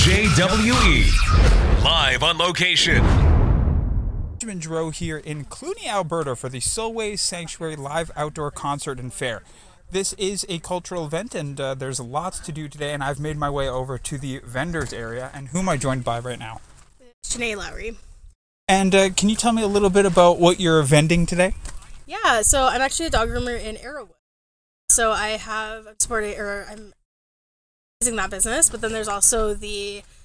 JWE. Live on location. Benjamin Giroux here in Cluny, Alberta for the Soulways Sanctuary Live Outdoor Concert and Fair. This is a cultural event and there's lots to do today, and I've made my way over to the vendors area. And who am I joined by right now? Sinead Lowry. And can you tell me a little bit about what you're vending today? Yeah, so I'm actually a dog groomer in Arrowwood. So I'm using that business, but then there's also the